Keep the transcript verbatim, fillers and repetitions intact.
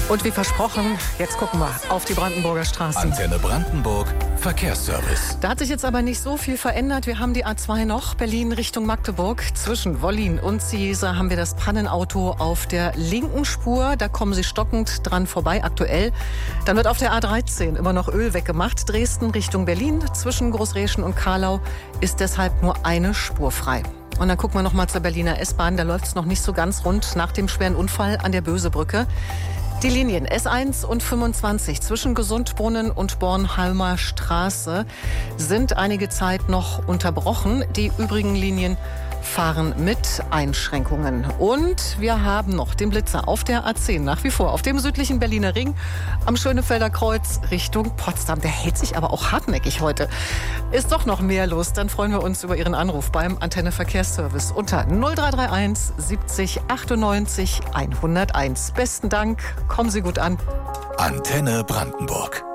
Und wie versprochen, jetzt gucken wir auf die Brandenburger Straßen. Antenne Brandenburg, Verkehrsservice. Da hat sich jetzt aber nicht so viel verändert. Wir haben die A zwei noch, Berlin Richtung Magdeburg. Zwischen Wollin und Ciesa haben wir das Pannenauto auf der linken Spur. Da kommen Sie stockend dran vorbei, aktuell. Dann wird auf der A dreizehn immer noch Öl weggemacht. Dresden Richtung Berlin, zwischen Großreschen und Karlau ist deshalb nur eine Spur frei. Und dann gucken wir noch mal zur Berliner S-Bahn. Da läuft es noch nicht so ganz rund nach dem schweren Unfall an der Bösebrücke. Die Linien S eins und fünfundzwanzig zwischen Gesundbrunnen und Bornholmer Straße sind einige Zeit noch unterbrochen. Die übrigen Linien fahren mit Einschränkungen. Und wir haben noch den Blitzer auf der A zehn, nach wie vor auf dem südlichen Berliner Ring am Schönefelder Kreuz Richtung Potsdam. Der hält sich aber auch hartnäckig heute. Ist doch noch mehr los, dann freuen wir uns über Ihren Anruf beim Antenne Verkehrsservice unter null drei drei eins siebzig achtundneunzig hunderteins. Besten Dank, kommen Sie gut an. Antenne Brandenburg.